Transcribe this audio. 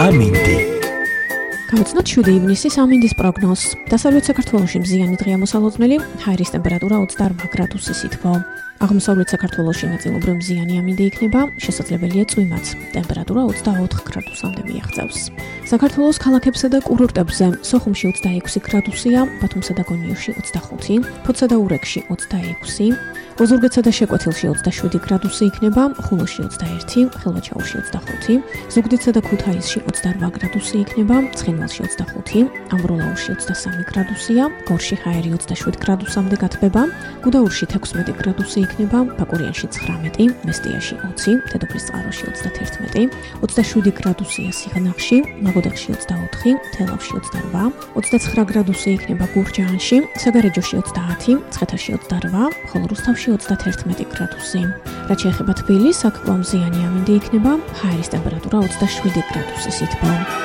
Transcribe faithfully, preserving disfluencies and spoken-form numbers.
ამინდი. Გამოცნოთ შვიდი ივნისის ამინდის პროგნოზს. დასავლეთ საქართველოში მზიანი დღეა მოსალოდნელი, ჰაერის ტემპერატურა ოცდაორ გრადუსი სითბო. აღმოსავლეთ საქართველოში ნაწილობრივ მზიანი ამინდი იქნება, შესაძლებელია წვიმაც. ტემპერატურა ოცდაოთხ გრადუსამდე მიაღწევს. საქართველოს ქალაქებსა და კურორტებზე სოხუმში ოცდაექვსი გრადუსია, ბათუმსა და გონიოში ოცდახუთი, ფოთსა და ურეკში ოცდაექვსი, ოზურგეთსა და შეკვეთილში ოცდაშვიდი გრადუსი იქნება, ხულოში ოცდაერთი, ხილვაჩაურში ოცდახუთი, ზუგდიდსა და ქუთაისში ოცდარვა გრადუსი იქნება, ცხინვალში ოცდახუთი, ამბროლაურში ოცდასამი გრადუსია, გორში ჰაერი ოცდაშვიდ გრადუსამდე გათბება, გუდაურში თექვსმეტი გრადუსი იქნება, ბაკურიანში ცხრამეტი, მესტიაში ოცი, დედოფლის წყაროში ოცდათერთმეტი, ოცდაშვიდი გრადუსია სიღნაღში, ლაგოდეხში ოცდაოთხი, თელავში ოცდარვა, ოცდაცხრა გრადუსი იქნება გურჯაანში, საგარეჯოში ოცდაათი, მცხეთაში ოცდარვა, ხოლო რუსთავში ოცდათერთმეტი გრადუსი. რაც შეეხება თბილისს, აქ კვლავ მზიანი ამინდი იქნება, ჰაერის ტემპერატურა ოცდაშვიდი გრადუსი სითბო.